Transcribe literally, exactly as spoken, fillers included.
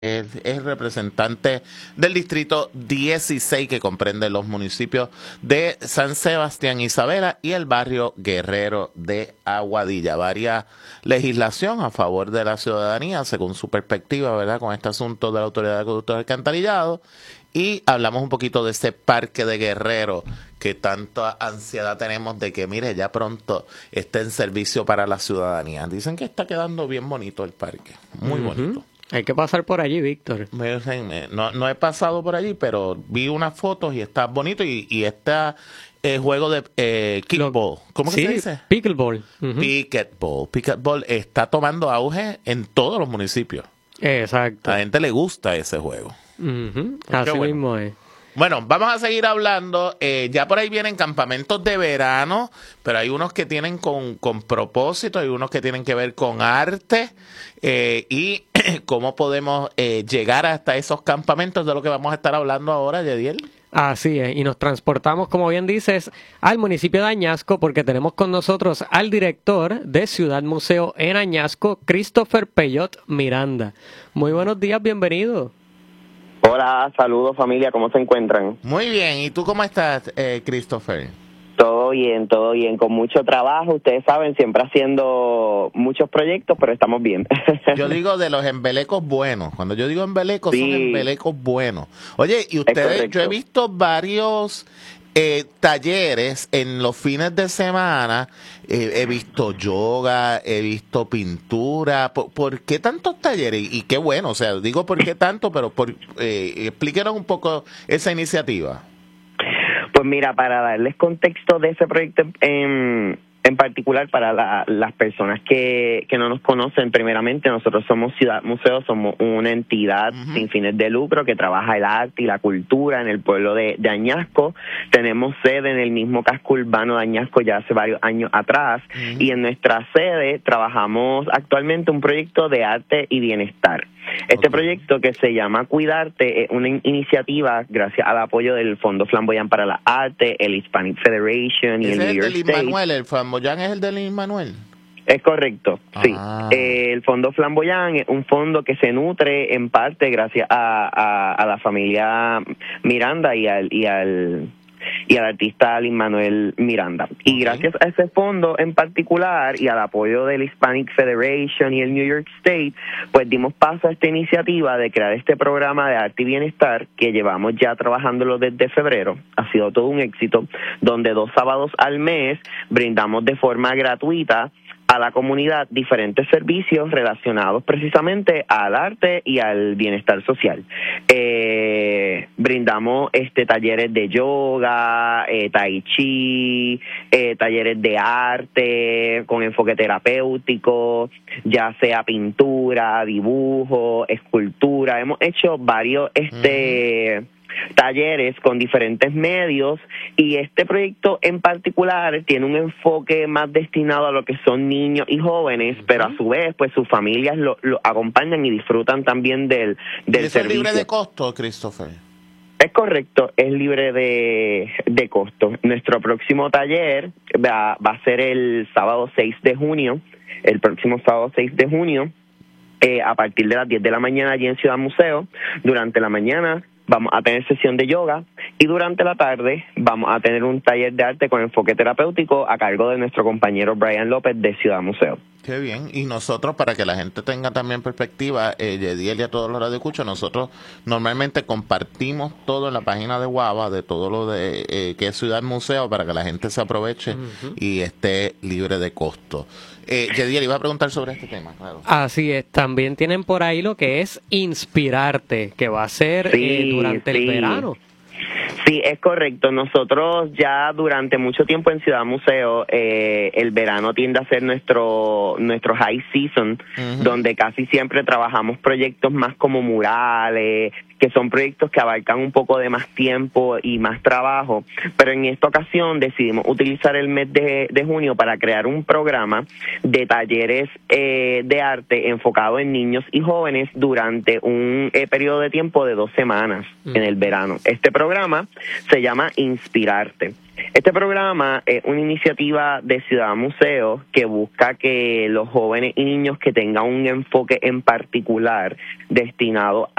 Es el representante del distrito dieciséis, que comprende los municipios de San Sebastián, Isabela y el barrio Guerrero de Aguadilla. Varia legislación a favor de la ciudadanía, según su perspectiva, ¿verdad?, con este asunto de la Autoridad de Acueductos y Alcantarillado. Y hablamos un poquito de ese parque de Guerrero, que tanta ansiedad tenemos de que, mire, ya pronto esté en servicio para la ciudadanía. Dicen que está quedando bien bonito el parque, muy uh-huh. bonito. Hay que pasar por allí, Víctor. No, no he pasado por allí, pero vi unas fotos y está bonito. Y, y está el eh, juego de eh, kickball. ¿Cómo sí, que se dice? Pickleball. Uh-huh. Pickleball. Pickleball está tomando auge en todos los municipios. Exacto. A la gente le gusta ese juego. Uh-huh. Así bueno. mismo es. Bueno, vamos a seguir hablando. Eh, ya por ahí vienen campamentos de verano, pero hay unos que tienen con, con propósito, hay unos que tienen que ver con arte eh, y cómo podemos eh, llegar hasta esos campamentos, de lo que vamos a estar hablando ahora, Yediel. Así es, y nos transportamos, como bien dices, al municipio de Añasco, porque tenemos con nosotros al director de Ciudad Museo en Añasco, Christopher Peyot Miranda. Muy buenos días, bienvenido. Hola, saludos familia, ¿cómo se encuentran? Muy bien, ¿y tú cómo estás, eh, Christopher? Todo bien, todo bien, con mucho trabajo, ustedes saben, siempre haciendo muchos proyectos, pero estamos bien. Yo digo de los embelecos buenos, cuando yo digo embelecos, sí. son embelecos buenos. Oye, y ustedes, yo he visto varios eh, talleres en los fines de semana, eh, he visto yoga, he visto pintura. ¿Por, por qué tantos talleres? Y, y qué bueno, o sea, digo por qué tanto, pero por, eh, explíquenos un poco esa iniciativa. Pues mira, para darles contexto de ese proyecto en, en particular para la, las personas que, que no nos conocen, primeramente nosotros somos Ciudad Museo, somos una entidad uh-huh. sin fines de lucro que trabaja el arte y la cultura en el pueblo de, de Añasco. Tenemos sede en el mismo casco urbano de Añasco ya hace varios años atrás uh-huh. y en nuestra sede trabajamos actualmente un proyecto de arte y bienestar. Este okay. proyecto, que se llama Cuidarte, es una in- iniciativa gracias al apoyo del Fondo Flamboyán para la Arte, el Hispanic Federation y el New York State. ¿Es el del Immanuel? ¿El Flamboyán es el del Immanuel? Es correcto, ah. sí. Eh, el Fondo Flamboyán es un fondo que se nutre en parte gracias a, a, a la familia Miranda y al... Y al y al artista Lin-Manuel Miranda. Y okay. gracias a ese fondo en particular y al apoyo del Hispanic Federation y el New York State, pues dimos paso a esta iniciativa de crear este programa de arte y bienestar que llevamos ya trabajándolo desde febrero. Ha sido todo un éxito, donde dos sábados al mes brindamos de forma gratuita a la comunidad diferentes servicios relacionados precisamente al arte y al bienestar social. Eh, brindamos este talleres de yoga, eh, tai chi, eh, talleres de arte con enfoque terapéutico, ya sea pintura, dibujo, escultura. Hemos hecho varios este mm. talleres con diferentes medios, y este proyecto en particular tiene un enfoque más destinado a lo que son niños y jóvenes, uh-huh. pero a su vez pues sus familias lo, lo acompañan y disfrutan también del, del ¿Y eso servicio. ¿Es libre de costo, Christopher? Es correcto, es libre de, de costo. Nuestro próximo taller va, va a ser el sábado seis de junio, el próximo sábado seis de junio, eh, a partir de las diez de la mañana allí en Ciudad Museo. Durante la mañana vamos a tener sesión de yoga y durante la tarde vamos a tener un taller de arte con enfoque terapéutico a cargo de nuestro compañero Brian López de Ciudad Museo. Qué bien. Y nosotros, para que la gente tenga también perspectiva, eh, Yediel y a todos los radioescuchas, nosotros normalmente compartimos todo en la página de Guava, de todo lo de eh, que es Ciudad Museo, para que la gente se aproveche uh-huh. y esté libre de costo. Eh, Yediel, iba a preguntar sobre este tema, claro. Así es. También tienen por ahí lo que es Inspirarte, que va a ser sí, eh, durante sí. el verano. Sí, es correcto. Nosotros ya durante mucho tiempo en Ciudad Museo, eh, el verano tiende a ser nuestro nuestro high season, uh-huh. donde casi siempre trabajamos proyectos más como murales, que son proyectos que abarcan un poco de más tiempo y más trabajo, pero en esta ocasión decidimos utilizar el mes de, de junio para crear un programa de talleres eh, de arte enfocado en niños y jóvenes durante un eh, periodo de tiempo de dos semanas uh-huh. en el verano. Este programa Se llama Inspirarte. Este programa es una iniciativa de Ciudad Museo que busca que los jóvenes y niños que tengan un enfoque en particular destinado